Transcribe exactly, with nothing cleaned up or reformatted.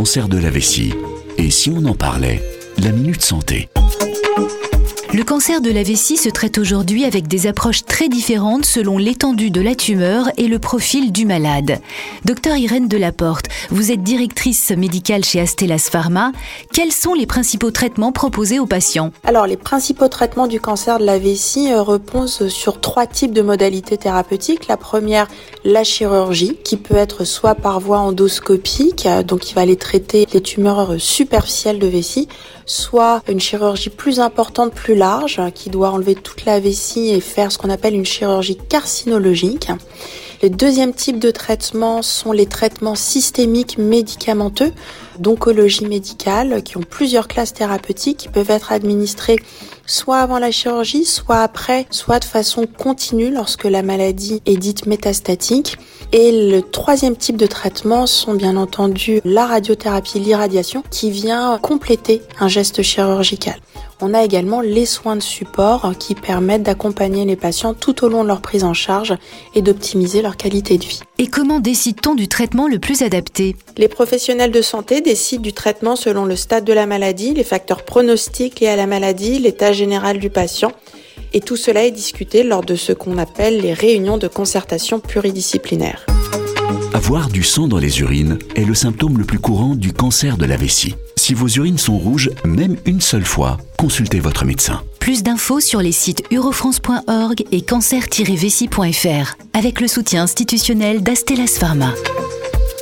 cancer de la vessie. Et si on en parlait? La Minute Santé. Le cancer de la vessie se traite aujourd'hui avec des approches très différentes selon l'étendue de la tumeur et le profil du malade. Docteur Irène Delaporte, vous êtes directrice médicale chez Astellas Pharma. Quels sont les principaux traitements proposés aux patients? Alors, les principaux traitements du cancer de la vessie reposent sur trois types de modalités thérapeutiques. La première, la chirurgie, qui peut être soit par voie endoscopique, donc il va aller traiter les tumeurs superficielles de vessie, soit une chirurgie plus importante, plus large, qui doit enlever toute la vessie et faire ce qu'on appelle une chirurgie carcinologique. Le deuxième type de traitement sont les traitements systémiques médicamenteux d'oncologie médicale qui ont plusieurs classes thérapeutiques qui peuvent être administrées soit avant la chirurgie, soit après, soit de façon continue lorsque la maladie est dite métastatique. Et le troisième type de traitement sont bien entendu la radiothérapie, l'irradiation qui vient compléter un geste chirurgical. On a également les soins de support qui permettent d'accompagner les patients tout au long de leur prise en charge et d'optimiser leur qualité de vie. Et comment décide-t-on du traitement le plus adapté? Les professionnels de santé décident du traitement selon le stade de la maladie, les facteurs pronostiques liés à la maladie, l'état général du patient. Et tout cela est discuté lors de ce qu'on appelle les réunions de concertation pluridisciplinaire. Avoir du sang dans les urines est le symptôme le plus courant du cancer de la vessie. Si vos urines sont rouges, même une seule fois, consultez votre médecin. Plus d'infos sur les sites eurofrance point org et cancer tiret vessie point f r avec le soutien institutionnel d'Astellas Pharma.